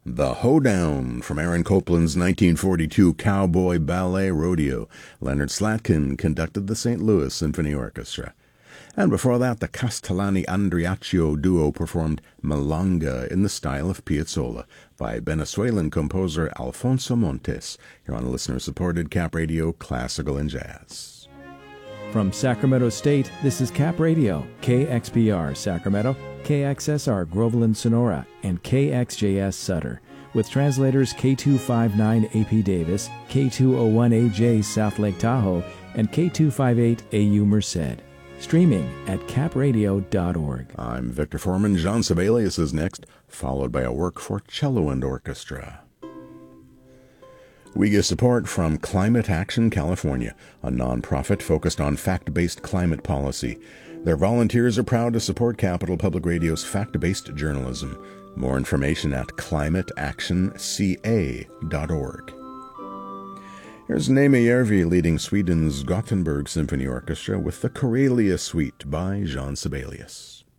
The Hoedown from Aaron Copland's 1942 Cowboy Ballet Rodeo. Leonard Slatkin conducted the St. Louis Symphony Orchestra. And before that, the Castellani-Andreacchio duo performed Milonga in the style of Piazzolla by Venezuelan composer Alfonso Montes, here on listener-supported Cap Radio Classical and Jazz. From Sacramento State, this is Cap Radio, KXPR Sacramento, KXSR Groveland Sonora, and KXJS Sutter, with translators K259 AP Davis, K201AJ South Lake Tahoe, and K258 AU Merced. Streaming at capradio.org. I'm Victor Foreman. Jean Sibelius is next, followed by a work for cello and orchestra. We get support from Climate Action California, a nonprofit focused on fact-based climate policy. Their volunteers are proud to support Capital Public Radio's fact-based journalism. More information at climateactionca.org. Here's Neeme Järvi leading Sweden's Gothenburg Symphony Orchestra with the Karelia Suite by Jean Sibelius.